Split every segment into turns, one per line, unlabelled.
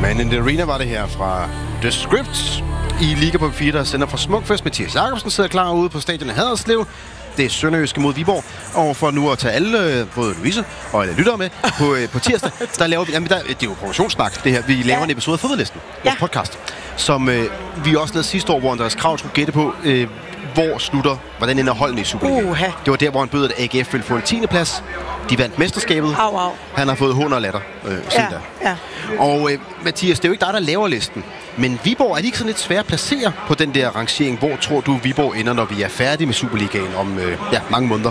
Man in the Arena var det her fra The Script i Liga på 4, der sender fra Smukfest. Mathias Jacobsen sidder klar ude på stadion i Haderslev. Det er Sønderjyske mod Viborg. Og for nu at tage alle, både Louise og alle lyttere med, på tirsdag, der laver vi... Jamen, det er jo promotionssnak, det her. Vi laver en episode af Fodboldlisten, vores podcast, som vi også lavede sidste år, hvor Andreas Krav skulle gætte på, hvordan ender holdene i Superligaen. Det var der, hvor han bød, at AGF ville få en 10. plads. De vandt mesterskabet. Han har fået hånd og latter siden da. Ja. Og Mathias, det er jo ikke dig, der laver listen. Men Viborg, er de ikke sådan lidt svære at placere på den der rangering? Hvor tror du, Viborg ender, når vi er færdige med Superligaen om mange måneder?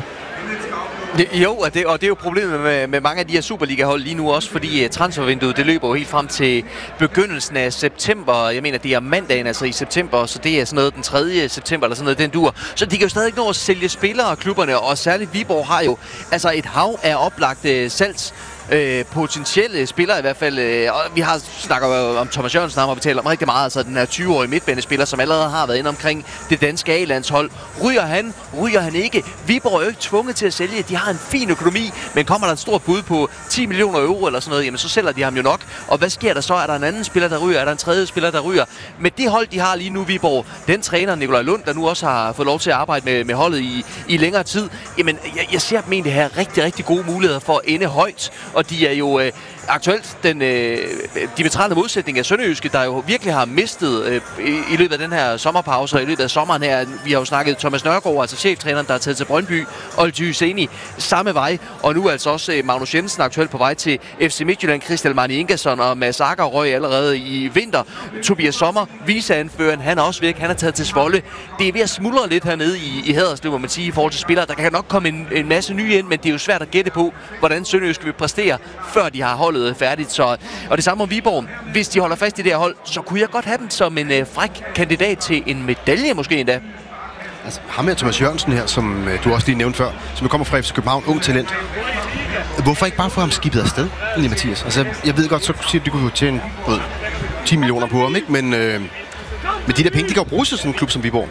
Og det er jo problemet med mange af de her Superliga-hold lige nu også, fordi transfervinduet, det løber jo helt frem til begyndelsen af september. Jeg mener, det er mandagen, altså i september, så det er sådan noget den 3. september eller sådan noget, den dur. Så de kan jo stadig ikke nå at sælge spillere af klubberne, og særligt Viborg har jo altså et hav af oplagte salgs potentielle spillere i hvert fald. Og vi snakker om Thomas Jørgensen, har vi talt om rigtig meget, altså den her 20-årige midtbanespiller, som allerede har været inde omkring det danske A-landshold. Ryger han ikke? Viborg er jo ikke tvunget til at sælge. De har en fin økonomi, men kommer der en stor bud på 10 millioner euro eller sådan noget, jamen så sælger de ham jo nok. Og hvad sker der så? Er der en anden spiller, der ryger? Er der en tredje spiller, der ryger? Med det hold, de har lige nu, Viborg, den træner Nikolaj Lund, der nu også har fået lov til at arbejde med holdet i længere tid, jamen jeg ser dem egentlig have rigtig, rigtig gode muligheder for at ende højt. Og de er jo aktuelt den diametrale modsætning af Sønderjyske, der jo virkelig har mistet i løbet af den her sommerpause, og i løbet af sommeren her. Vi har jo snakket Thomas Nørgaard, altså cheftræneren, der er taget til Brøndby, og Olgy Hüseini samme vej. Og nu altså også Magnus Jensen aktuelt på vej til FC Midtjylland, Christel Marni Ingersson og Mads Akker røg allerede i vinter. Tobias Sommer, viceanføreren, han er også væk, han er taget til Zwolle. Det er ved at smuldre lidt hernede i Haderslev, må man sige, i forhold til spillere. Der kan nok komme en masse nye ind, men det er jo svært at gætte på, hvordan Sønderjyske vil præstere, før de har holdet færdigt. Så, og det samme om Viborg. Hvis de holder fast i det her hold, så kunne jeg godt have dem som en fræk kandidat til en medalje måske endda.
Altså, ham her Thomas Jørgensen her, som du også lige nævnte før, som kommer fra FC København, ung talent. Hvorfor ikke bare få ham skibet afsted, egentlig, Mathias? Altså, jeg ved godt, så siger du kunne tjene 10 millioner på ham, ikke? Men de der penge, de kan jo bruges til sådan en klub som Viborg.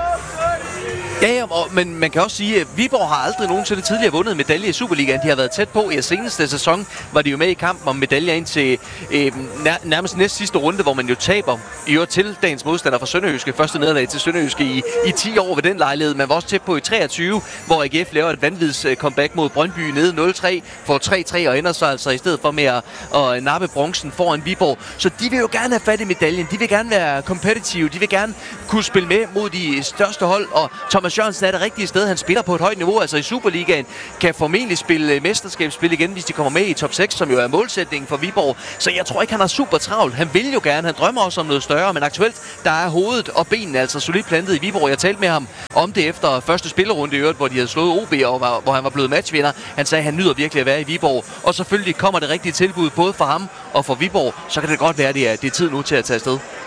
Ja, men man kan også sige, at Viborg har aldrig nogensinde tidligere vundet medalje i Superligaen. De har været tæt på. I seneste sæson var de jo med i kampen om medaljer ind til nærmest næst sidste runde, hvor man jo taber i øvrigt til dagens modstander fra Sønderjyske. Første nederlag til Sønderjyske i 10 år ved den lejlighed. Man var også tæt på i 23, hvor AGF laver et vanvids comeback mod Brøndby nede 0-3, får 3-3 og ender så altså i stedet for med at nappe bronzen foran Viborg. Så de vil jo gerne have fat i medaljen. De vil gerne være competitive. De vil gerne kunne spille med mod de største hold. Og Thomas Jørgensen er det rigtige sted. Han spiller på et højt niveau, altså i Superligaen. Kan formentlig spille mesterskabsspil igen, hvis de kommer med i top 6, som jo er målsætningen for Viborg. Så jeg tror ikke, han er super travlt. Han vil jo gerne. Han drømmer også om noget større, men aktuelt, der er hovedet og benene altså solidt plantet i Viborg. Jeg talte med ham om det efter første spillerunde i øvrigt, hvor de havde slået OB, og hvor han var blevet matchvinder. Han sagde, at han nyder virkelig at være i Viborg. Og selvfølgelig kommer det rigtige tilbud både for ham og for Viborg. Så kan det godt være, at det er tid nu til at tage afsted.